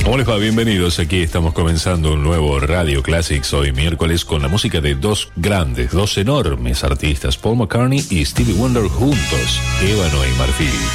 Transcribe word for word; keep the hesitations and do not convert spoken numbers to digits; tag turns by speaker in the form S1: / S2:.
S1: ¿Cómo les va? Bienvenidos. Aquí estamos comenzando un nuevo Radio Classics hoy miércoles con la música de dos grandes, dos enormes artistas, Paul McCartney y Stevie Wonder juntos, ébano y marfil.